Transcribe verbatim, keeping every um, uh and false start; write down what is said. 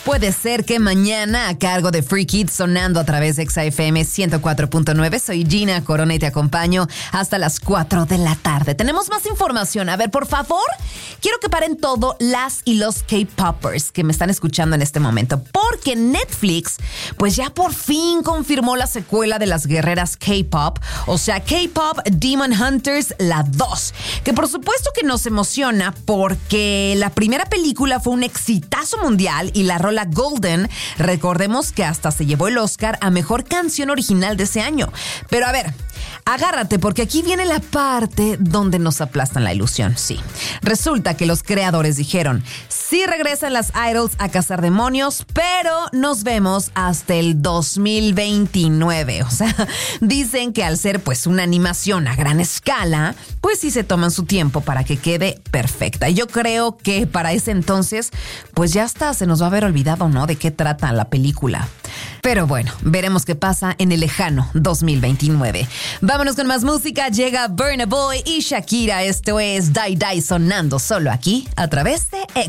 Puede ser que mañana, a cargo de Free Kids, sonando a través de Exa F M ciento cuatro punto nueve. Soy Gina Corona y te acompaño hasta las cuatro de la tarde. Tenemos más información. A ver, por favor, quiero que paren todo las y los K-Poppers que me están escuchando en este momento, porque Netflix, pues ya por fin confirmó la secuela de las guerreras K-Pop, o sea, K-Pop Demon Hunters, la dos, que por supuesto que nos emociona porque la primera película fue un exitazo mundial y la rola Golden, recordemos que hasta se llevó el Oscar a Mejor Canción Original de ese año. Pero a ver, agárrate porque aquí viene la parte donde nos aplastan la ilusión, sí. Resulta que los creadores dijeron, sí regresan las idols a cazar demonios, pero nos vemos hasta el dos mil veintinueve. O sea, dicen que al ser pues una animación a gran escala, pues sí se toman su tiempo para que quede perfecta. Y yo creo que para ese entonces, pues ya hasta se nos va a haber olvidado, ¿no?, de qué trata la película. Pero bueno, veremos qué pasa en el lejano dos mil veintinueve. Vámonos con más música. Llega Burna Boy y Shakira. Esto es Die Die sonando solo aquí a través de Exa.